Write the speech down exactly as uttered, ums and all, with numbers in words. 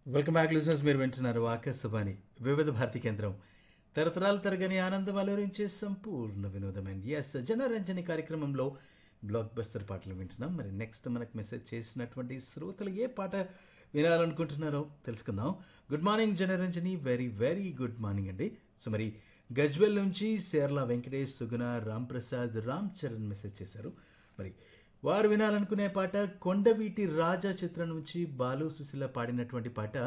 Welcome back listeners. మీరు వింటున్నారు ఆకాశవాణి వివిధ భారతి కేంద్రం. తరతరాలు తరగని ఆనందం అలరించే సంపూర్ణ వినోదమైన ఎస్ జనరంజని కార్యక్రమంలో బ్లాక్ బస్టర్ పాటలు వింటున్నాం. మరి నెక్స్ట్ మనకు మెసేజ్ చేసినటువంటి శ్రోతలు ఏ పాట వినాలనుకుంటున్నారో తెలుసుకుందాం. Good morning Janaranjani, very very good morning అండి. సో మరి గజ్వెల్ నుంచి సేర్ల వెంకటేష్, సుగుణ, రామ్ ప్రసాద్, రామ్ చరణ్ మెసేజ్ చేశారు. మరి వారు వినాలనుకునే పాట కొండవీటి రాజా చిత్రం నుంచి బాలు సుశీల పాడినటువంటి పాట